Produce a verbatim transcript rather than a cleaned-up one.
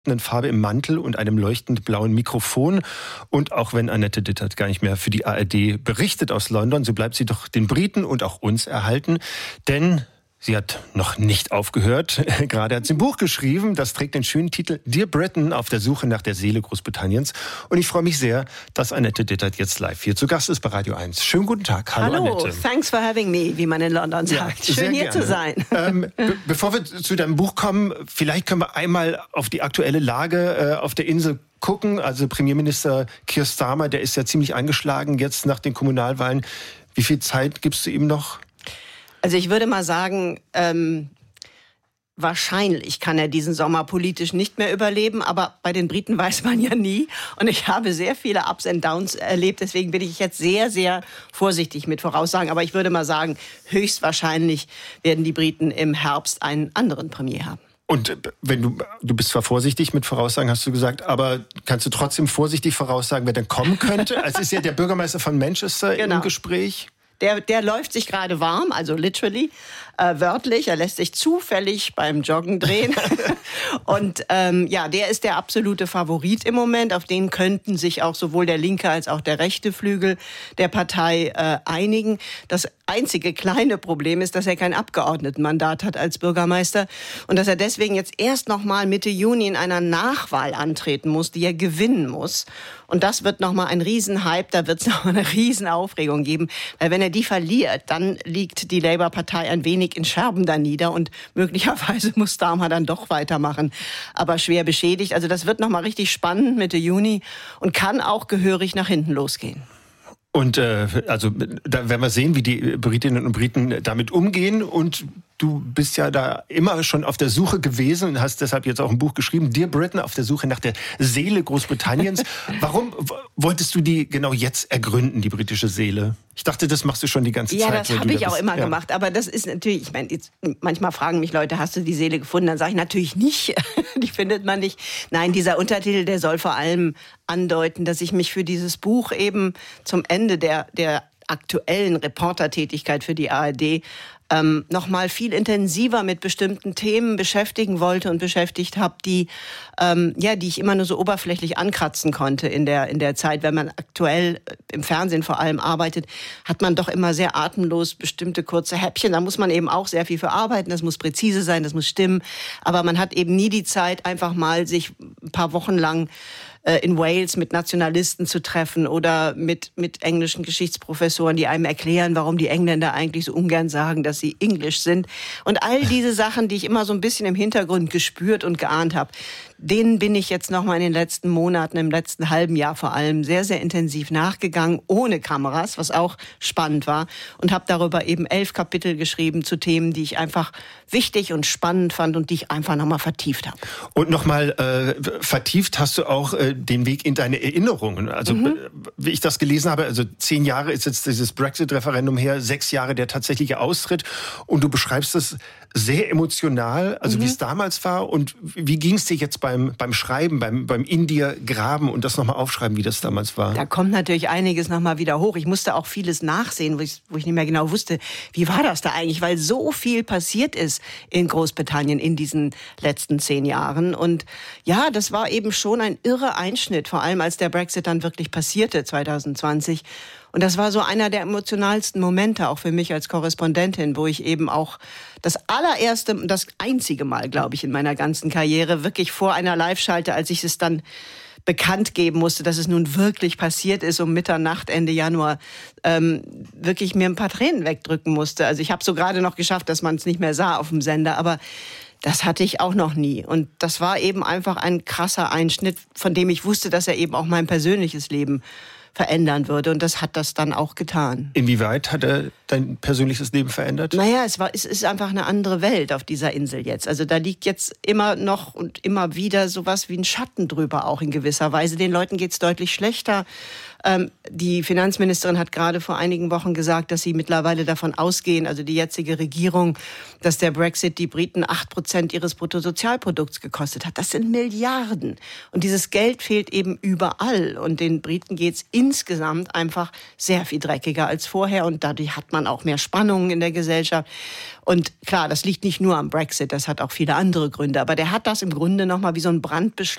Farbe im Mantel und einem leuchtend blauen Mikrofon. Und auch wenn Annette Dittert gar nicht mehr für die A R D berichtet aus London, so bleibt sie doch den Briten und auch uns erhalten. Denn sie hat noch nicht aufgehört. Gerade hat sie ein Buch geschrieben, das trägt den schönen Titel Dear Britain, auf der Suche nach der Seele Großbritanniens. Und ich freue mich sehr, dass Annette Dittert jetzt live hier zu Gast ist bei Radio eins. Schönen guten Tag. Hallo, Hallo, Annette. Thanks for having me, wie man in London sagt. Ja, schön hier gerne. zu sein. Ähm, be- bevor wir zu deinem Buch kommen, vielleicht können wir einmal auf die aktuelle Lage äh, auf der Insel gucken. Also Premierminister Keir Starmer, der ist ja ziemlich angeschlagen jetzt nach den Kommunalwahlen. Wie viel Zeit gibst du ihm noch? Also ich würde mal sagen, ähm, wahrscheinlich kann er diesen Sommer politisch nicht mehr überleben, aber bei den Briten weiß man ja nie. Und ich habe sehr viele Ups and Downs erlebt, deswegen bin ich jetzt sehr, sehr vorsichtig mit Voraussagen. Aber ich würde mal sagen, höchstwahrscheinlich werden die Briten im Herbst einen anderen Premier haben. Und wenn du, du bist zwar vorsichtig mit Voraussagen, hast du gesagt, aber kannst du trotzdem vorsichtig voraussagen, wer denn kommen könnte? Es ist ja der Bürgermeister von Manchester genau. im Gespräch. Der, der läuft sich gerade warm, also literally, äh, wörtlich. Er lässt sich zufällig beim Joggen drehen. Und ähm, ja, der ist der absolute Favorit im Moment. Auf den könnten sich auch sowohl der linke als auch der rechte Flügel der Partei äh, einigen. Das einzige kleine Problem ist, dass er kein Abgeordnetenmandat hat als Bürgermeister und dass er deswegen jetzt erst noch mal Mitte Juni in einer Nachwahl antreten muss, die er gewinnen muss. Und das wird noch mal ein Riesenhype, da wird es noch mal eine Riesenaufregung geben. Weil wenn er die verliert, dann liegt die Labour-Partei ein wenig in Scherben da nieder und möglicherweise muss Starmer dann doch weitermachen. Aber schwer beschädigt. Also das wird noch mal richtig spannend Mitte Juni und kann auch gehörig nach hinten losgehen. Und äh, also da werden wir sehen, wie die Britinnen und Briten damit umgehen. Und du bist ja da immer schon auf der Suche gewesen und hast deshalb jetzt auch ein Buch geschrieben, Dear Britain, auf der Suche nach der Seele Großbritanniens. Warum w- wolltest du die genau jetzt ergründen, die britische Seele? Ich dachte, das machst du schon die ganze ja, Zeit. Ja, das habe ich da auch bist. immer ja. gemacht. Aber das ist natürlich, ich meine, jetzt, manchmal fragen mich Leute, hast du die Seele gefunden? Dann sage ich natürlich nicht. Die findet man nicht. Nein, dieser Untertitel, der soll vor allem andeuten, dass ich mich für dieses Buch eben zum Ende der, der aktuellen Reportertätigkeit für die A R D ähm, noch mal viel intensiver mit bestimmten Themen beschäftigen wollte und beschäftigt habe, die ähm, ja, die ich immer nur so oberflächlich ankratzen konnte in der in der Zeit, wenn man aktuell im Fernsehen vor allem arbeitet, hat man doch immer sehr atemlos bestimmte kurze Häppchen. Da muss man eben auch sehr viel für arbeiten. Das muss präzise sein, das muss stimmen. Aber man hat eben nie die Zeit, einfach mal sich ein paar Wochen lang in Wales mit Nationalisten zu treffen oder mit, mit englischen Geschichtsprofessoren, die einem erklären, warum die Engländer eigentlich so ungern sagen, dass sie Englisch sind. Und all diese Sachen, die ich immer so ein bisschen im Hintergrund gespürt und geahnt habe, denen bin ich jetzt noch mal in den letzten Monaten, im letzten halben Jahr vor allem, sehr, sehr intensiv nachgegangen, ohne Kameras, was auch spannend war. Und habe darüber eben elf Kapitel geschrieben zu Themen, die ich einfach wichtig und spannend fand und die ich einfach noch mal vertieft habe. Und noch mal äh, vertieft hast du auch äh, den Weg in deine Erinnerungen. Also mhm. wie ich das gelesen habe, also zehn Jahre ist jetzt dieses Brexit-Referendum her, sechs Jahre der tatsächliche Austritt. Und du beschreibst es sehr emotional, also mhm. wie es damals war. Und wie ging es dir jetzt beim, beim Schreiben, beim, beim in dir graben und das nochmal aufschreiben, wie das damals war? Da kommt natürlich einiges nochmal wieder hoch. Ich musste auch vieles nachsehen, wo ich, wo ich nicht mehr genau wusste, wie war das da eigentlich? Weil so viel passiert ist in Großbritannien in diesen letzten zehn Jahren. Und ja, das war eben schon ein irrer Einschnitt, vor allem als der Brexit dann wirklich passierte zwanzig zwanzig. Und das war so einer der emotionalsten Momente, auch für mich als Korrespondentin, wo ich eben auch das allererste, das einzige Mal, glaube ich, in meiner ganzen Karriere wirklich vor einer Live-Schalte, als ich es dann bekannt geben musste, dass es nun wirklich passiert ist, um Mitternacht, Ende Januar, ähm, wirklich mir ein paar Tränen wegdrücken musste. Also ich habe so gerade noch geschafft, dass man es nicht mehr sah auf dem Sender, aber das hatte ich auch noch nie. Und das war eben einfach ein krasser Einschnitt, von dem ich wusste, dass er eben auch mein persönliches Leben verändern würde. Und das hat das dann auch getan. Inwieweit hat er dein persönliches Leben verändert? Naja, es war, es ist einfach eine andere Welt auf dieser Insel jetzt. Also da liegt jetzt immer noch und immer wieder sowas wie ein Schatten drüber, auch in gewisser Weise. Den Leuten geht's deutlich schlechter. Ähm, die Finanzministerin hat gerade vor einigen Wochen gesagt, dass sie mittlerweile davon ausgehen, also die jetzige Regierung, dass der Brexit die Briten acht Prozent ihres Bruttosozialprodukts gekostet hat. Das sind Milliarden. Und dieses Geld fehlt eben überall. Und den Briten geht's insgesamt einfach sehr viel dreckiger als vorher und dadurch hat man auch mehr Spannungen in der Gesellschaft. Und klar, das liegt nicht nur am Brexit, das hat auch viele andere Gründe, aber der hat das im Grunde nochmal wie so ein Brandbeschleuniger